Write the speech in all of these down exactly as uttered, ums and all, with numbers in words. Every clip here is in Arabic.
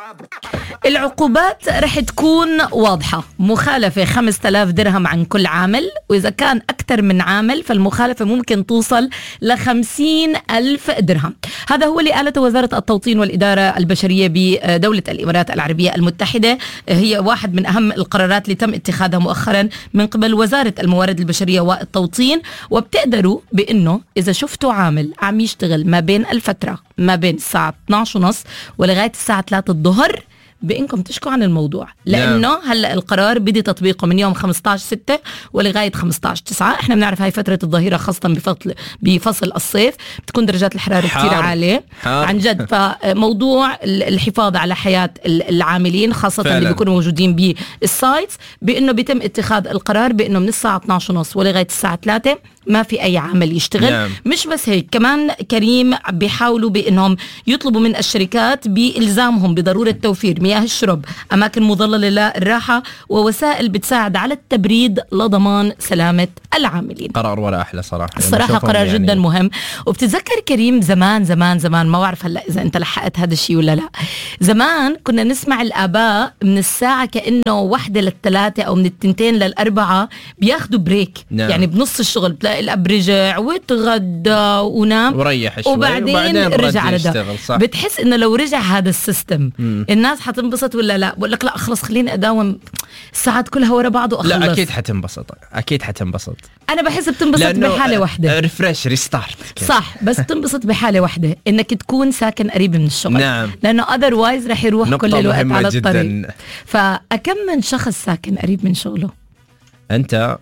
العقوبات رح تكون واضحة. مخالفة خمسة آلاف درهم عن كل عامل، وإذا كان أكثر من عامل فالمخالفة ممكن توصل لخمسين ألف درهم. هذا هو اللي قالته وزارة التوطين والإدارة البشرية بدولة الإمارات العربية المتحدة. هي واحد من أهم القرارات اللي تم اتخاذها مؤخرا من قبل وزارة الموارد البشرية والتوطين. وبتقدروا بأنه إذا شفتوا عامل عم يشتغل ما بين الفترة ما بين الساعة اثنعش ونص ولغاية الساعة ثلاثة الظهر بإنكم تشكوا عن الموضوع، لأنه هلأ القرار بدي تطبيقه من يوم خمسة عشر ستة ولغاية خمسة عشر تسعة. احنا بنعرف هاي فترة الظهيرة خاصة بفصل بفصل الصيف بتكون درجات الحرارة كتير عالية عن جد. فموضوع الحفاظ على حياة العاملين خاصة فعلا. اللي بيكونوا موجودين بالسايتس، بأنه بيتم اتخاذ القرار بأنه من الساعة اثنعش ونص ولغاية الساعة ثلاثة ما في أي عمل يشتغل. نعم. مش بس هيك، كمان كريم بيحاولوا بأنهم يطلبوا من الشركات بإلزامهم بضرورة توفير مياه الشرب، أماكن مظللة للراحة، ووسائل بتساعد على التبريد لضمان سلامة العاملين. قرار ولا أحلى صراحة. الصراحة قرار يعني جدا مهم. وبتتذكر كريم زمان زمان زمان، ما بعرف هلا إذا أنت لحقت هذا الشيء ولا لا، زمان كنا نسمع الآباء من الساعة كأنه واحدة للثلاثة أو من التنتين للأربعة بياخدوا بريك. نعم. يعني بنص الشغل بتلاقي الأب رجع وتغدى ونام وريح شوي وبعدين, وبعدين رجع على ده. بتحس إنه لو رجع هذا السيستم مم. الناس حتنبسط ولا لا؟ بقول لك لا خلص خليني أداوم الساعات كلها ورا بعض وأخلص. لا أكيد حتنبسط، أكيد حتنبسط. أنا بحس بتنبسط بحالة واحدة، ريفرش ريستارت. صح، بس بتنبسط بحالة واحدة إنك تكون ساكن قريب من الشغل. نعم. لأنه otherwise رح يروح كل الوقت على جداً. الطريق. فأكم من شخص ساكن قريب من شغله؟ أنت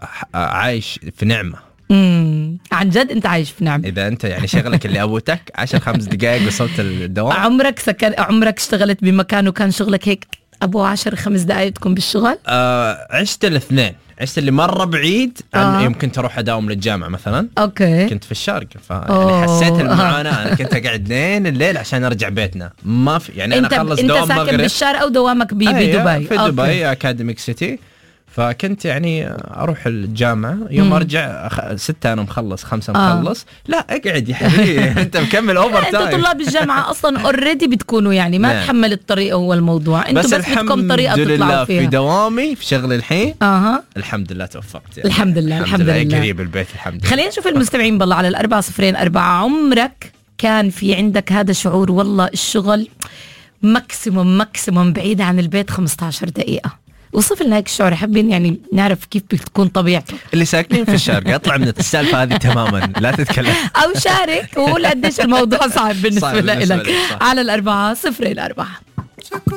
عايش في نعمة. امم عن جد انت عايش في نعمة. اذا انت يعني شغلك اللي ابوتك عشر خمس دقائق وصلت الدوام. عمرك سكن عمرك اشتغلت بمكان وكان شغلك هيك ابو عشر خمس دقائق تكون بالشغل؟ آه عشت الاثنين، عشت اللي مرة بعيد عن آه. يمكن تروح اداوم للجامعة مثلا. اوكي. كنت في الشارقة فيعني حسيت المعاناة. انا كنت اقعد لين الليل عشان ارجع بيتنا، ما في يعني انا اخلص دوام مغرب. انت ساكن بالشارقة او دوامك بدبي؟ أيه في دبي اكاديميك سيتي. فكنت يعني أروح الجامعة يوم مم. أرجع ستة أنا مخلص خمسة مخلص. آه. لا أقعد يا حبيبي أنت مكمل أوفر تايم. أنت طلاب الجامعة أصلا أوريدي بتكونوا يعني ما تحمل الطريقة هو الموضوع. أنتوا بس, بس بدكم طريقة تطلعوا فيها. في دوامي في شغل الحين أه. الحمد لله توفقت يعني. الحمد لله الحمد لله, لله. قريب البيت الحمد لله. خلينا نشوف المستمعين بالله على الأربعة صفرين أربعة. عمرك كان في عندك هذا الشعور والله الشغل ماكسيموم ماكسيموم بعيد عن البيت خمسة عشر دقيقة؟ وصف لنا هيك الشعور، حابين يعني نعرف كيف بتكون طبيعته. اللي ساكنين في الشارقة اطلع من السالفة هذه تماما، لا تتكلم أو شارك وقول قديش الموضوع صعب بالنسبة لك على الأربعة صفرين أربعة.